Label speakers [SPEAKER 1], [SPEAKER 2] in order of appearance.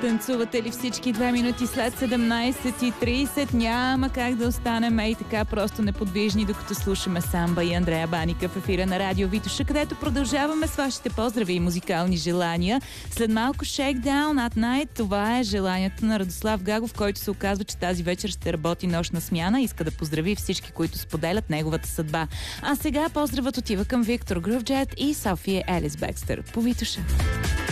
[SPEAKER 1] Танцувате ли всички 2 минути след 17:30? Няма как да останем ей така просто неподвижни, докато слушаме Самба и Андрея Баника в ефира на Радио Витоша, където продължаваме с вашите поздрави и музикални желания. След малко Shakedown at Night. Това е желанието на Радослав Гагов, който се оказва, че тази вечер ще работи нощна смяна. Иска да поздрави всички, които споделят неговата съдба. А сега поздравът отива към Виктор Грувджет и София Елис Бекстър по Витоша.